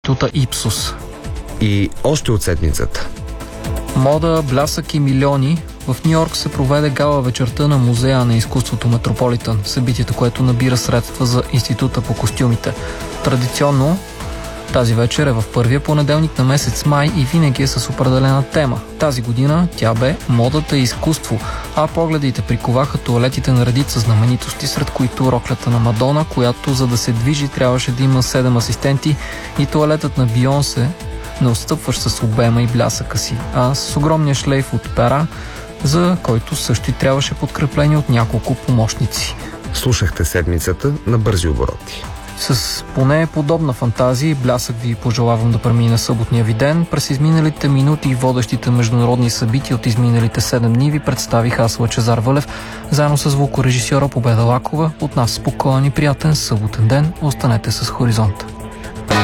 Тута Ипсус. И още от седмицата. Мода, блясък и милиони. В Нью-Йорк се проведе гала вечерта на Музея на изкуството Метрополитън, събитието, което набира средства за Института по костюмите. Традиционно тази вечер е в първия понеделник на месец май и винаги е с определена тема. Тази година тя бе модата и изкуство, а погледите приковаха тоалетите на редица знаменитости, сред които роклята на Мадона, която за да се движи трябваше да има 7 асистенти, и тоалетът на Бийонсе, не отстъпващ с обема и блясъка си, а с огромния шлейф от пера, за който също и трябваше подкрепление от няколко помощници. Слушахте седмицата на бързи обороти. С поне подобна фантазия и блясък ви пожелавам да премине съботния ви ден. През изминалите минути и водещите международни събития от изминалите 7 дни ви представих аз, Лъчезар Вълев, заедно с звукорежисьора Победа Лакова. От нас спокоен и приятен съботен ден. Останете с Хоризонт.